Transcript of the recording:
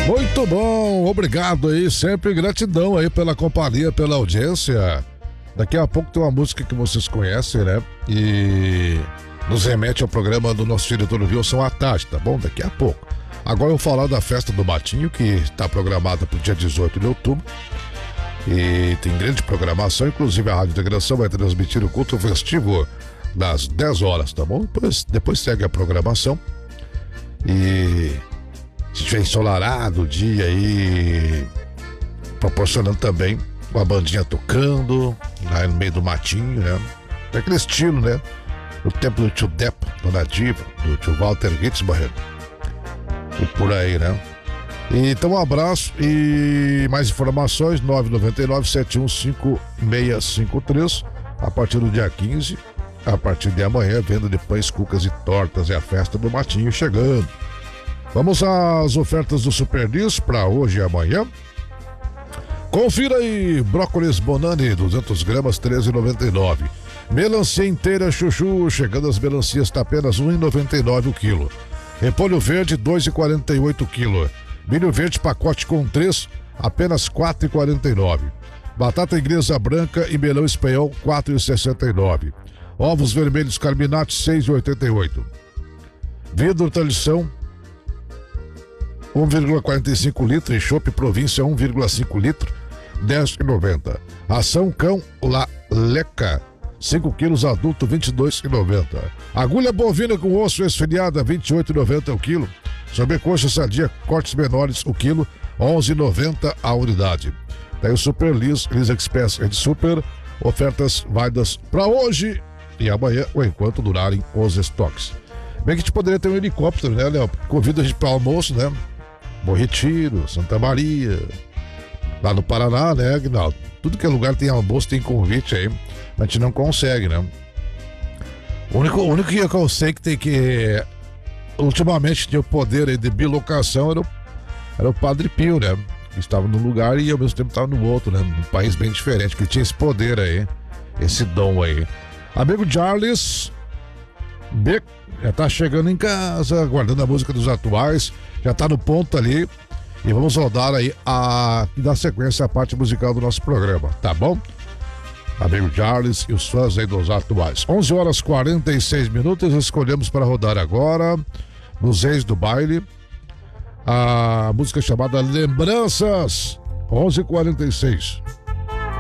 Muito bom, obrigado aí, sempre gratidão aí pela companhia, pela audiência. Daqui a pouco tem uma música que vocês conhecem, né? E nos remete ao programa do nosso diretor Wilson à tarde, tá bom? Daqui a pouco. Agora eu vou falar da festa do Matinho, que está programada para o dia 18 de outubro. E tem grande programação, inclusive a Rádio Integração vai transmitir o culto festivo das 10 horas, tá bom? Depois segue a programação. E se tiver ensolarado o dia aí, proporcionando também uma bandinha tocando lá no meio do matinho, né? É aquele estilo, né? O tempo do tio Depo, Dona Diva, do tio Walter Hitzbacher e por aí, né? Então um abraço e mais informações 999-715-653 a partir do dia 15, a partir de amanhã, venda de pães, cucas e tortas, é a festa do Matinho chegando. Vamos às ofertas do Super Lis para hoje e amanhã. Confira aí, brócolis Bonani, 200 gramas, R$ 13,99. Melancia inteira chuchu, chegando as melancias, está apenas R$ 1,99 o quilo. Repolho verde, R$ 2,48 o quilo. Milho verde pacote com 3, apenas R$ 4,49. Batata inglesa branca e melão espanhol, R$ 4,69. Ovos vermelhos Carminati, R$ 6,88. Vidro tradição, 1,45 litro, e chopp província 1,5 litro, R$ 10,90. Ração cão La Leca, 5 quilos adulto, R$ 22,90. Agulha bovina com osso esfoliada, R$ 28,90 o quilo. Sobrecoxa sadia, cortes menores o quilo, R$ 11,90 a unidade. Daí o Super Lis Express é de super, ofertas válidas para hoje e amanhã, ou enquanto durarem os estoques. Bem que a gente poderia ter um helicóptero, né, Léo? Convida a gente para almoço, né? Bom Retiro, Santa Maria, lá no Paraná, né, Aguinaldo? Tudo que é lugar tem almoço, tem convite aí, a gente não consegue, né? O único que eu sei que tem que, ultimamente, tinha o poder aí de bilocação era o Padre Pio, né? Que estava num lugar e ao mesmo tempo estava no outro, né? Num país bem diferente, que tinha esse poder aí, esse dom aí. Amigo Charles Beck já tá chegando em casa, aguardando a música dos atuais, já tá no ponto ali e vamos rodar aí dar sequência à parte musical do nosso programa, tá bom? Amigo Charles e os fãs aí dos atuais. 11 horas 46 minutos, escolhemos para rodar agora, nos Reis do Baile, a música chamada Lembranças, 11h46.